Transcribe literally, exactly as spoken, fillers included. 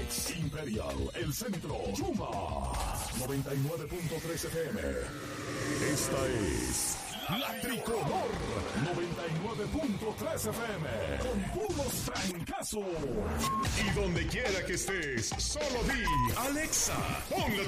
Alex, Imperial, El Centro, Yuma, noventa y nueve punto tres F M. Esta es La Tricolor, noventa y nueve punto tres F M, con puros trancazos. Y donde quiera que estés, solo di, Alexa, pon la